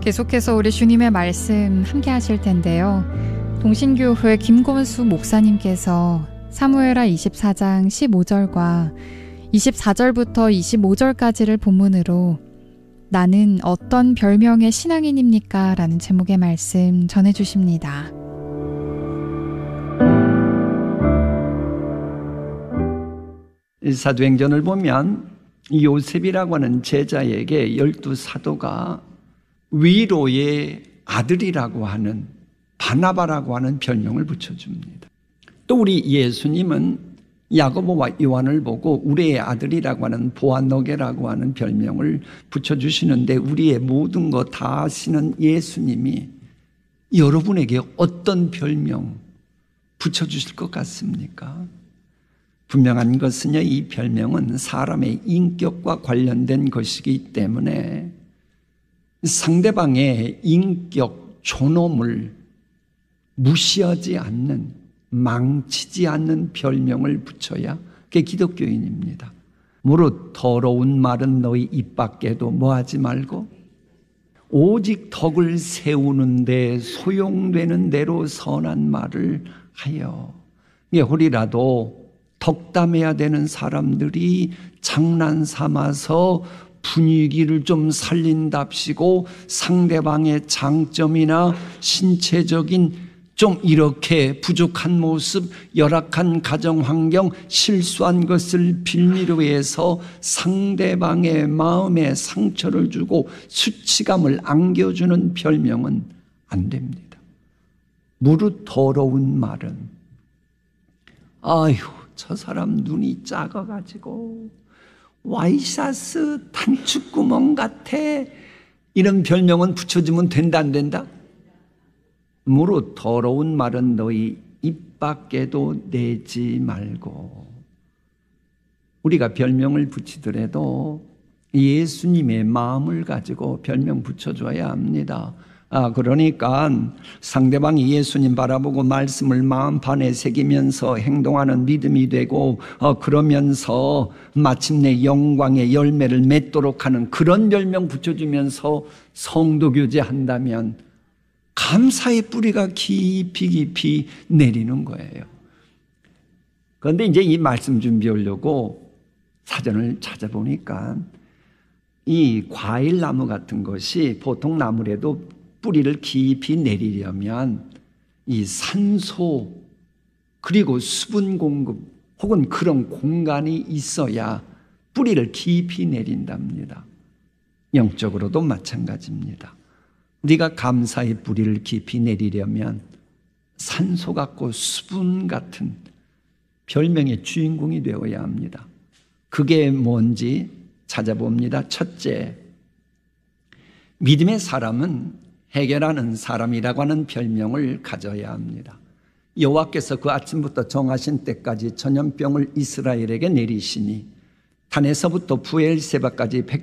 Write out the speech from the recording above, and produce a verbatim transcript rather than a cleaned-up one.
계속해서 우리 주님의 말씀 함께 하실 텐데요. 동신교회 김권수 목사님께서 사무엘하 이십사 장 십오 절과 이십사 절부터 이십오 절까지를 본문으로 나는 어떤 별명의 신앙인입니까? 라는 제목의 말씀 전해주십니다. 사도행전을 보면 요셉이라고 하는 제자에게 열두 사도가 위로의 아들이라고 하는 바나바라고 하는 별명을 붙여줍니다. 또 우리 예수님은 야고보와 요한을 보고 우리의 아들이라고 하는 보아너게라고 하는 별명을 붙여주시는데, 우리의 모든 것 다 아시는 예수님이 여러분에게 어떤 별명 붙여주실 것 같습니까? 분명한 것은요, 이 별명은 사람의 인격과 관련된 것이기 때문에 상대방의 인격 존엄을 무시하지 않는, 망치지 않는 별명을 붙여야 그게 기독교인입니다. 무릇 더러운 말은 너희 입 밖에도 뭐하지 말고 오직 덕을 세우는데 소용되는 대로 선한 말을 하여. 이게 홀이라도 덕담해야 되는 사람들이 장난 삼아서 분위기를 좀 살린답시고 상대방의 장점이나 신체적인 좀 이렇게 부족한 모습, 열악한 가정환경, 실수한 것을 빌미로 해서 상대방의 마음에 상처를 주고 수치감을 안겨주는 별명은 안 됩니다. 무릇 더러운 말은 아휴 저 사람 눈이 작아가지고 와이셔츠 단추구멍 같아, 이런 별명은 붙여주면 된다 안 된다? 무릇 더러운 말은 너희 입 밖에도 내지 말고. 우리가 별명을 붙이더라도 예수님의 마음을 가지고 별명 붙여줘야 합니다. 아, 그러니까 상대방이 예수님 바라보고 말씀을 마음판에 새기면서 행동하는 믿음이 되고, 어, 그러면서 마침내 영광의 열매를 맺도록 하는 그런 별명 붙여주면서 성도 교제한다면 감사의 뿌리가 깊이 깊이 내리는 거예요. 그런데 이제 이 말씀 준비하려고 사전을 찾아보니까 이 과일나무 같은 것이 보통 나무라도 뿌리를 깊이 내리려면 이 산소 그리고 수분 공급 혹은 그런 공간이 있어야 뿌리를 깊이 내린답니다. 영적으로도 마찬가지입니다. 우리가 감사의 뿌리를 깊이 내리려면 산소 같고 수분 같은 별명의 주인공이 되어야 합니다. 그게 뭔지 찾아봅니다. 첫째, 믿음의 사람은 해결하는 사람이라고 하는 별명을 가져야 합니다. 여호와께서 그 아침부터 정하신 때까지 전염병을 이스라엘에게 내리시니 단에서부터 부엘세바까지